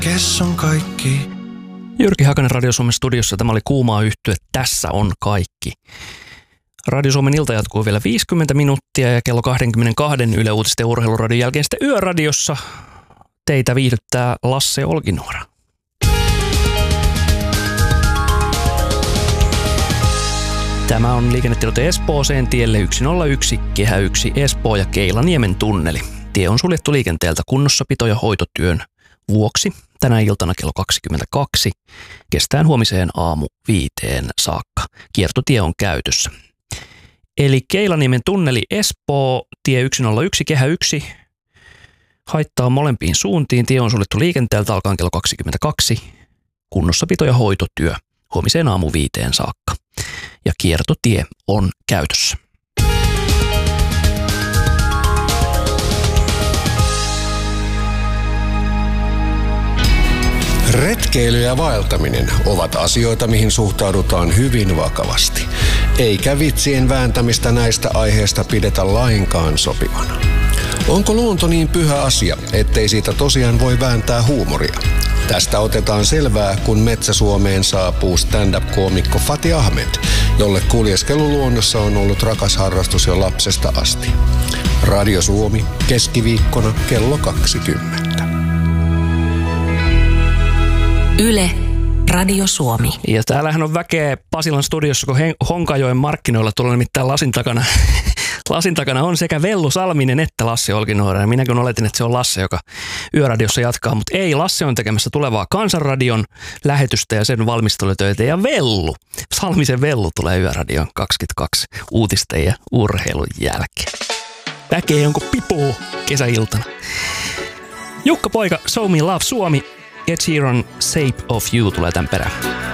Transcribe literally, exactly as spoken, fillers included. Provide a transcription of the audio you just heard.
Kes on kaikki? Jyrki Hakanen Radio Suomen studiossa. Tämä oli Kuumaa yhtye. Tässä on kaikki. Radio Suomen ilta jatkuu vielä viisikymmentä minuuttia ja kello kaksikymmentäkaksi Yle Uutisten urheiluradion jälkeen sitten Yöradiossa teitä viihdyttää Lasse Olkinuora. Tämä on liikennetiedote Espooseen tielle yksi nolla yksi, Kehä yksi, Espoo ja Keilaniemen tunneli. Tie on suljettu liikenteeltä kunnossapito- ja hoitotyön vuoksi tänä iltana kello kaksikymmentäkaksi. Kestään huomiseen aamu viiteen saakka. Kiertotie on käytössä. Eli Keilaniemen tunneli Espoo, tie yksi nolla yksi, Kehä yksi. Haittaa molempiin suuntiin. Tie on suljettu liikenteeltä alkaen kello kaksikymmentäkaksi. Kunnossapito- ja hoitotyö huomiseen aamu viiteen saakka. Ja kiertotie on käytössä. Retkeily ja vaeltaminen ovat asioita, mihin suhtaudutaan hyvin vakavasti. Eikä vitsien vääntämistä näistä aiheista pidetä lainkaan sopivana. Onko luonto niin pyhä asia, ettei siitä tosiaan voi vääntää huumoria? Tästä otetaan selvää, kun Metsä-Suomeen saapuu stand-up-koomikko Fatih Ahmed, jolle kuljeskelu luonnossa on ollut rakas harrastus jo lapsesta asti. Radio Suomi, keskiviikkona kello kaksikymmentä. Yle, Radio Suomi. Ja täällähän on väkeä Pasilan studiossa, kun Honkajoen markkinoilla tuolla nimittäin lasin takana. Lasin takana on sekä Vellu Salminen että Lasse Olkinuora. Ja minäkin oletin, että se on Lasse, joka Yöradiossa jatkaa. Mutta ei, Lasse on tekemässä tulevaa Kansanradion lähetystä ja sen valmistelutöitä. Ja Vellu, Salmisen Vellu tulee Yöradion kaksikymmentäkaksi uutisten ja urheilun jälkeen. Väkeä onko pipoo kesäiltana. Jukka Poika, Show Me Love Suomi. Ed Sheeran Shape of You tulee tämän perään.